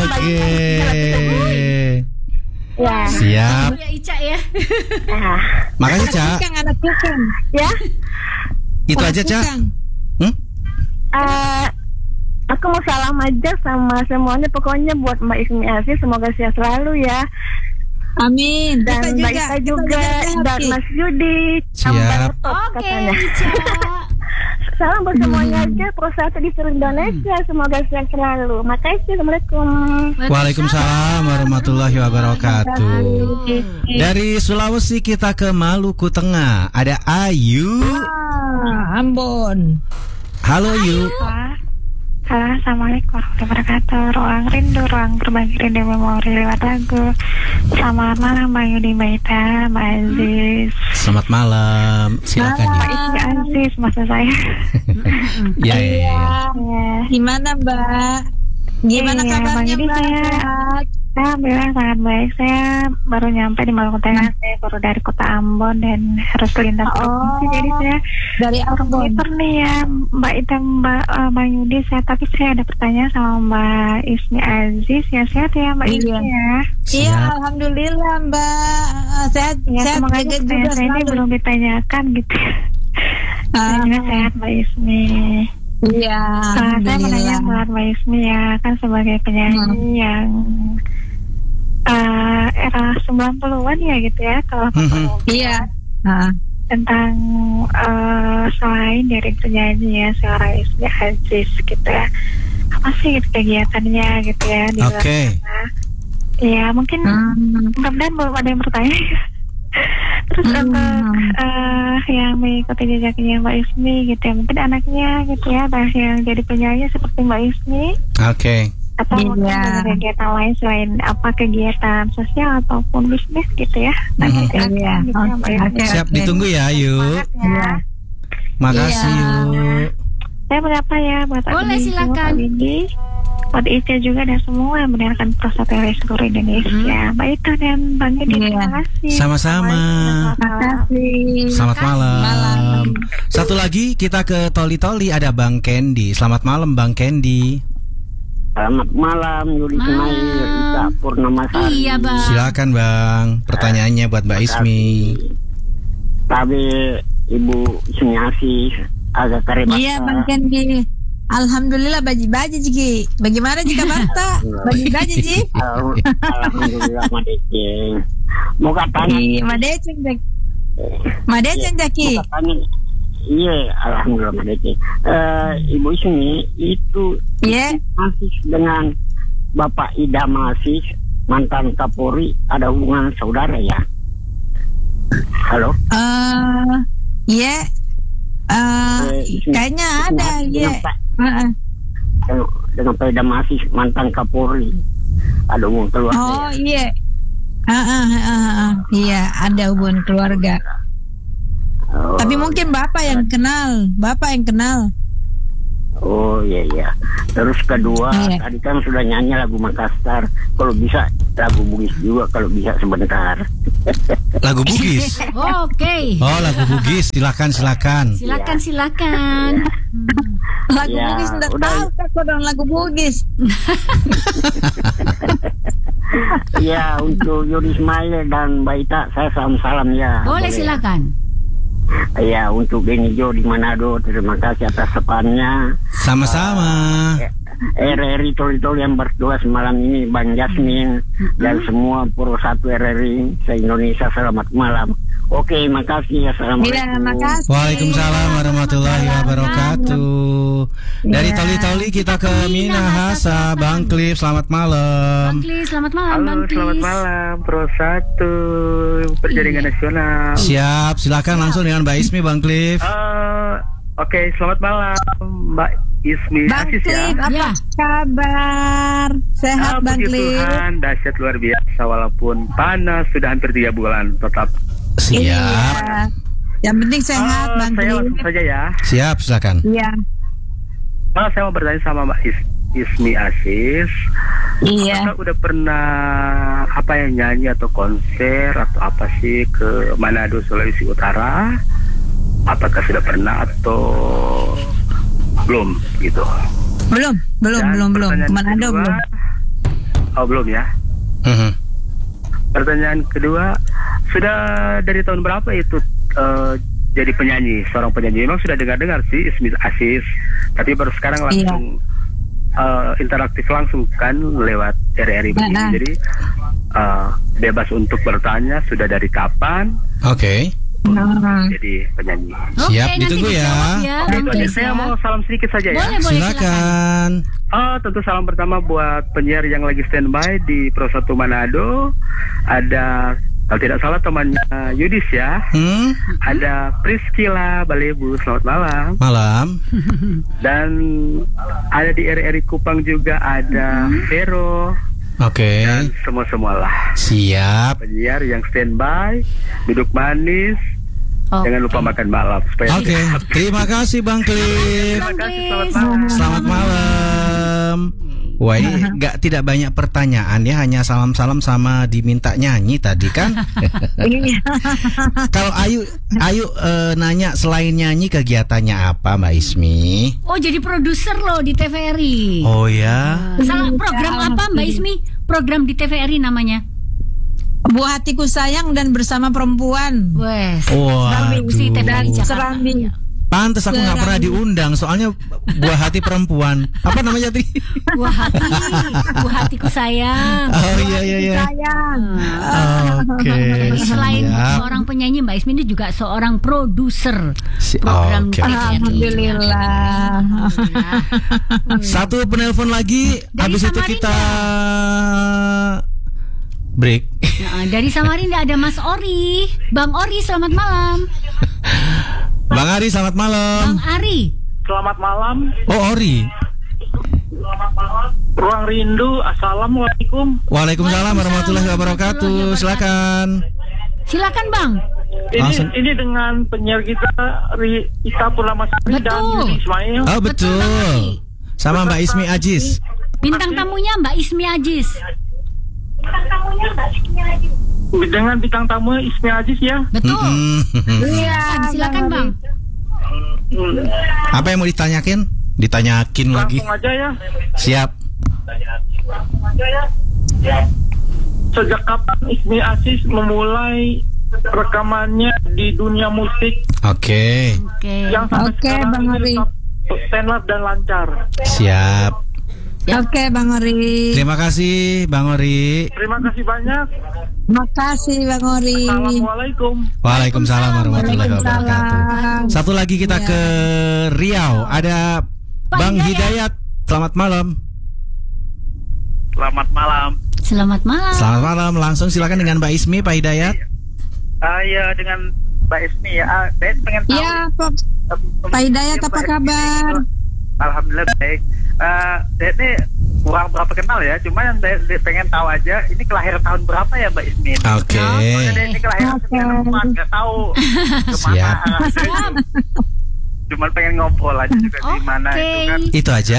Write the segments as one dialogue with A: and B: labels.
A: Oke.
B: Ya.
A: Siap.
C: Ya Ica ya.
A: Makasih, Ca.
D: Ada tukang.
B: Ya.
A: Itu aja, Ca.
B: Aku mau salam aja sama semuanya. Pokoknya buat Mbak Ismi Asih, semoga sehat selalu ya.
D: Amin.
B: Dan Mbak Ita juga dan Mas Yudi.
A: Siap.
C: Oke, Ica.
B: Salam buat semuanya aja. Prosatu di seluruh Indonesia. Semoga sehat selalu. Makasih. Assalamualaikum.
A: Waalaikumsalam warahmatullahi wabarakatuh. Dari Sulawesi kita ke Maluku Tengah. Ada Ayu.
D: Ambon.
A: Halo Ayu.
B: Halo, assalamualaikum warahmatullahi wabarakatuh. Ruang rindu, ruang berbagi rindu memori lewat lagu. Selamat malam Mbak Yudi, Mbak Ita, Mbak Aziz.
A: Selamat malam. Silakan
B: Mbak
A: ya.
B: Ismi Aziz, maksud saya.
A: Ya.
D: Gimana Mbak? Gimana
B: Iya,
D: kabarnya
B: Bang Yudi,
D: Mbak?
B: saya- Alhamdulillah sangat baik. Saya baru nyampe di Maluku Tengah. Saya baru dari kota Ambon dan harus lintas provinsi. Jadi saya
D: Dari Ambon.
B: komputer nih ya Mbak Ita, Mbak Yudi. Tapi saya ada pertanyaan sama Mbak Ismi Aziz. Ya sehat ya Mbak Ismi ya.
D: Iya,
A: Siap.
D: alhamdulillah Mbak. Sehat,
B: Ya
D: sehat
B: semoga
D: juga
B: pertanyaan saya ini
D: selalu.
B: belum ditanyakan gitu.
D: Ah.
B: Saya sehat Mbak Ismi.
D: Iya,
B: Saya menanya
D: alhamdulillah.
B: buat Mbak Ismi ya, kan sebagai penyanyi yang era 90-an ya gitu ya, kalau
D: Iya. Ah.
B: tentang selain dari penyanyi ya seorang Ismi Aziz gitu ya, apa sih gitu kegiatannya gitu ya di luar
A: Oke.
B: sana. Ya mungkin mudah-mudahan belum ada yang bertanya. Terus untuk yang mengikuti jejaknya Mbak Ismi gitu ya, mungkin anaknya gitu ya, yang jadi penyanyi seperti Mbak Ismi,
A: Oke.
B: atau mungkin ada kegiatan lain selain apa kegiatan sosial ataupun bisnis gitu ya. Nanti
D: Iya.
B: gitu ya, Mbak Ismi.
A: Siap, ditunggu ya Ayu.
B: Semangat ya.
A: Makasih Yu.
B: Saya berapa ya buat
C: Boleh,
B: admin
C: silakan.
B: semua, Pak Widi, buat Ica juga dan semua yang mendengarkan Prosatu dari seluruh Indonesia. Mbak Ita dan Bang Yudi, terima kasih.
A: Sama-sama. Selamat malam.
D: Malam.
A: Satu lagi kita ke Toli-Toli, ada Bang Kendi. Selamat malam Bang Kendi.
E: Selamat malam Yudi Ismail, Ita Purnamasari.
C: Iya Bang.
A: Silakan Bang. Pertanyaannya buat Mbak Ismi.
E: Tapi Ibu Ismi Asih agak karebata.
D: Iya, Bang Kendi. Alhamdulillah baji-baji Jiki. Bagaimana jika bata? Baji-baji Ji.
E: Alhamdulillah Madeceng. Mau katanya
D: Madeceng Jaki. Madeceng Jaki.
E: Mau katanya iya, alhamdulillah Madeceng. Ibu Ismi itu
D: Iya.
E: masih dengan Bapak Idam Asih, mantan Kapolri, ada hubungan saudara ya? Halo?
D: Iya. Kayaknya ada, iya.
E: Dengan Pak Idam Asih, mantan Kapolri, ada hubungan keluarga.
D: Oh, iya. Iya, ada hubungan keluarga.
E: Oh,
D: Tapi mungkin Bapak yang kenal.
E: oh iya. Terus kedua,
D: Iya.
E: tadi kan sudah nyanyi lagu Makassar. Kalau bisa lagu Bugis juga, kalau bisa sebentar.
A: Lagu Bugis.
C: Oke.
A: Oh, lagu Bugis. Silakan.
C: Silakan.
D: Lagu
E: Ya,
D: Bugis enggak
E: udah.
D: tahu aku dong lagu Bugis.
E: Ya, untuk Yudi Ismail dan Mbak Ita, saya salam ya.
C: Boleh silakan.
E: Ya, untuk Benijo di Manado, terima kasih atas sepannya.
A: Sama-sama.
E: RRI Tol-Tol yang bertugas malam ini, Bang Jasmin dan semua Prosatu RRI se-Indonesia, selamat malam. Oke, makasih. Assalamualaikum.
D: Iya, makasih.
A: Waalaikumsalam warahmatullahi wabarakatuh. Dari Toli-Toli kita ke Minahasa, Bang Cliff. Selamat malam.
C: Bang Klis, selamat malam Bang Klis.
F: Selamat malam Prosatu Perjaringan Nasional.
A: Siap, silakan langsung dengan Mbak Ismi, Bang Cliff.
F: Oke, selamat malam Mbak Ismi
D: Bang
F: Aziz ya.
D: Cliff, apa
C: Ya.
D: kabar? Sehat Bang
F: Puji
D: Cliff?
F: Tuhan, dahsyat luar biasa walaupun panas sudah hampir 3 bulan tetap.
A: Siap.
D: Iya. Yang penting sehat Bang
F: Saya
D: Cliff.
F: langsung saja ya.
A: Siap, silakan.
D: Iya.
F: Saya mau bertanya sama Mbak Ismi Aziz.
D: Iya.
F: Apakah udah pernah nyanyi atau konser atau apa sih ke Manado, Sulawesi Utara? Apakah sudah pernah atau belum gitu?
D: Belum.
F: Dan
D: Ke
F: pertanyaan
D: Manado
F: kedua,
D: belum.
F: belum ya. Pertanyaan kedua, sudah dari tahun berapa itu jadi penyanyi, seorang penyanyi? Memang sudah dengar sih Ismi Aziz, tapi baru sekarang langsung interaktif langsung kan lewat RRI begini. Jadi bebas untuk bertanya sudah dari kapan?
A: Oke.
F: Jadi penyanyi.
A: Siap, ditunggu ya.
F: Saya mau salam sedikit saja ya.
C: Boleh,
A: Silakan.
F: Tentu salam pertama buat penyiar yang lagi standby di Pro 1 Manado. Ada, kalau tidak salah temannya Yudis ya. Ada Priscila Balebu, selamat malam.
A: Malam.
F: Dan ada di RRI Kupang juga ada Vero.
A: Oke.
F: Dan semua-semualah.
A: Siap.
F: Penyiar yang standby, duduk manis. Jangan lupa makan malam supaya
A: Oke. Terima kasih Bang Cliff.
F: Terima kasih, selamat malam.
A: Selamat malam. Wah, ini tidak banyak pertanyaan ya, hanya salam-salam sama diminta nyanyi tadi kan. Kalau Ayu nanya selain nyanyi kegiatannya apa Mbak Ismi?
C: Oh, jadi produser loh di TVRI.
A: Oh ya.
C: Salah program apa Mbak Ismi? Program di TVRI namanya?
D: Buah Hatiku Sayang dan Bersama Perempuan.
C: Wes.
A: Waduh.
C: Si TVRI Jakarta.
D: Serambi.
A: Pantes aku nggak pernah diundang, soalnya buah hati perempuan. Apa namanya tadi?
C: Buah hatiku sayang.
A: Oh iya.
D: Sayang.
A: Oke.
C: Jadi selain
A: siap.
C: seorang penyanyi, Mbak Ismi ini juga seorang produser program
A: Oke.
C: TVRI.
D: Alhamdulillah.
A: Satu penelpon lagi,
C: Dari
A: habis itu
C: Samarinda.
A: kita break.
C: Nah, dari Samarinda ada Mas Ori. Bang Ori, selamat malam.
A: Bang Ari, selamat malam.
C: Bang Ari.
E: Selamat malam.
A: Oh, Ori.
E: Ruang Rindu. Assalamualaikum.
A: Waalaikumsalam warahmatullahi wabarakatuh. Silakan.
C: Silakan, Bang.
A: Langsung.
E: Ini dengan penyiar kita Ika Purnamasari dan
C: Betul.
E: Yudi Ismail.
A: Oh,
C: Bang Ari.
A: betul. Sama Mbak Ismi Aziz.
C: Bintang tamunya Mbak Ismi Aziz.
E: Dengan bintang tamu Ismi Aziz ya.
C: Betul.
D: Iya,
C: Silakan, Bang.
A: Apa yang mau ditanyakin? Ditanyakin lagi.
E: Langsung aja ya.
A: Siap.
E: Sejak kapan Ismi Aziz memulai rekamannya di dunia musik
A: Oke.
E: yang sampai
D: Oke,
E: sekarang
D: Bang
E: ini
D: Ari.
E: tetap standar dan lancar?
A: Siap.
D: Oke, Bang Ori.
A: Terima kasih Bang Ori.
E: Terima kasih banyak.
D: Makasih Bang Ori.
E: Assalamualaikum.
A: Waalaikumsalam warahmatullahi wabarakatuh.
D: Waalaikumsalam.
A: Satu lagi kita
D: Ya.
A: ke Riau. Ada
C: Pak
A: Bang
C: Hidayat.
A: Hidayat. Selamat malam.
E: Selamat malam.
C: Selamat malam.
A: Selamat malam. Langsung silakan dengan Mbak Ismi, Pak Hidayat.
E: Ya dengan Mbak Ismi ya. Saya pengen tahu.
D: Iya, Pak Hidayat apa kabar?
E: Alhamdulillah baik. Saya ini kurang berapa kenal ya. Cuma yang saya pengen tahu aja. Ini kelahiran tahun berapa ya Mbak Ismi?
A: Oke.
E: Ini kelahiran 94. Nggak tahu kemana
A: Siap.
E: arahnya. Cuma pengen ngobrol aja juga di mana itu kan.
A: Itu aja.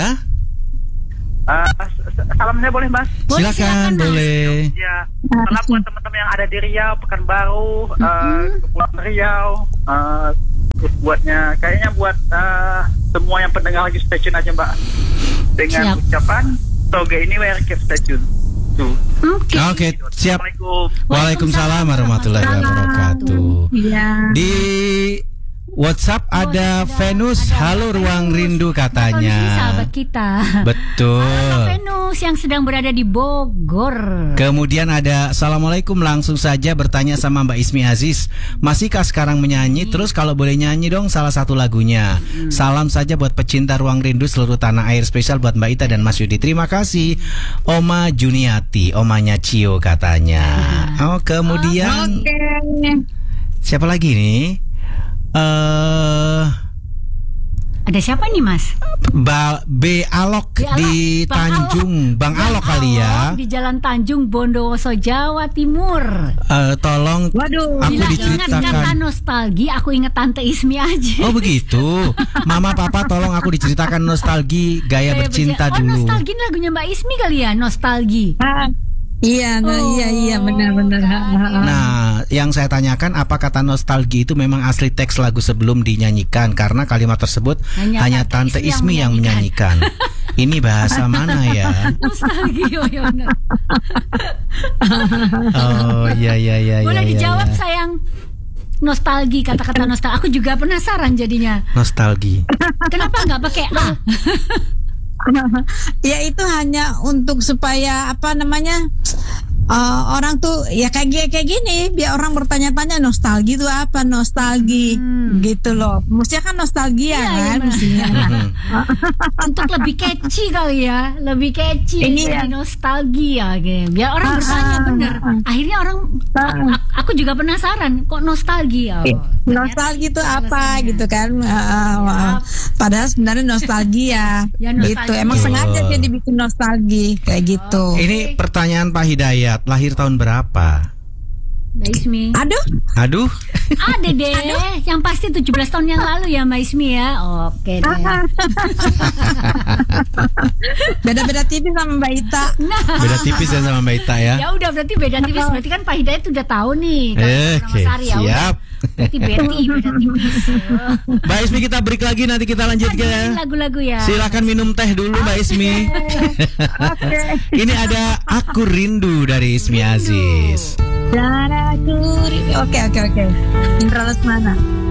E: Salam saya boleh Mas?
A: Silakan,
C: Mas.
A: boleh.
E: Ya, salam buat teman-teman yang ada di Riau, Pekanbaru, Kepulauan Riau. Terus kayaknya buat semua yang pendengar lagi stay tune aja Mbak. Dengan
C: Siap.
E: ucapan Toge ini keep stay tune. Tuh.
A: Oke, siap.
E: Assalamualaikum.
A: Waalaikumsalam warahmatullahi wabarakatuh.
D: Iya.
A: Di WhatsApp ada Venus. Halo Ruang Rindu
C: Kondisi
A: katanya.
C: sahabat kita.
A: Betul.
C: Halo Venus yang sedang berada di Bogor.
A: Kemudian ada Assalamualaikum, langsung saja bertanya sama Mbak Ismi Aziz, masihkah sekarang menyanyi? Terus kalau boleh nyanyi dong salah satu lagunya. Salam saja buat pecinta Ruang Rindu seluruh tanah air, spesial buat Mbak Ita dan Mas Yudi. Terima kasih. Oma Juniati, omanya Cio katanya. Oh, kemudian siapa lagi nih?
C: Ada siapa nih Mas?
A: B Alok di
C: Bang
A: Tanjung, Bang Alok kali ya.
C: Di Jalan Tanjung Bondowoso, Jawa Timur.
A: Tolong
D: Waduh.
A: aku
C: Bila ingat kata
A: diceritakan.
C: nostalgi, aku ingat Tante Ismi aja.
A: Oh begitu. Mama papa tolong aku diceritakan nostalgi gaya bercinta
C: Oh,
A: dulu.
C: nostalgi ini lagunya Mbak Ismi kali ya, nostalgi.
D: Iya, iya benar.
A: Nah, yang saya tanyakan, apa kata nostalgia itu memang asli teks lagu sebelum dinyanyikan? Karena kalimat tersebut hanya Tante Ismi yang menyanyikan. Ini bahasa mana ya?
C: Nostalgia, ya benar.
A: Oh, iya.
C: Boleh dijawab sayang. Nostalgia, kata-kata nostalgia. Aku juga penasaran jadinya.
A: Nostalgia.
C: Kenapa nggak pakai A?
D: Ya itu hanya untuk supaya orang tuh ya kayak gini, biar orang bertanya-tanya nostalgia itu apa, nostalgia gitu loh. Mestinya kan nostalgia kan, mestinya.
C: Untuk lebih catchy kali ya, lebih catchy jadi nostalgia gitu. Biar orang bertanya bener. Akhirnya orang, aku juga penasaran kok nostalgia.
D: Nostalgia itu apa gitu kan? Padahal sebenarnya nostalgia.
C: Ya,
D: gitu. Emang sengaja dia dibikin nostalgia kayak gitu.
A: Ini pertanyaan Pak Hidayat, lahir tahun berapa?
C: Mbak Ismi.
D: Aduh.
C: Ada deh. Yang pasti 17 tahun yang lalu ya Mbak Ismi ya. Oke deh.
D: Beda-beda tipis sama Mbak Ita.
A: Beda tipis ya sama Mbak Ita ya.
C: Ya udah berarti beda tipis. Berarti kan Pak Hidayat udah tahu nih.
A: Oke, siap.
C: Berarti beda tipis.
A: Mbak Ismi, kita break lagi, nanti kita lanjutkan ya.
C: Lagu-lagu ya.
A: Silakan minum teh dulu Mbak Ismi. Ini ada Aku Rindu dari Ismi Aziz.
D: Oke. Indra Lesmana.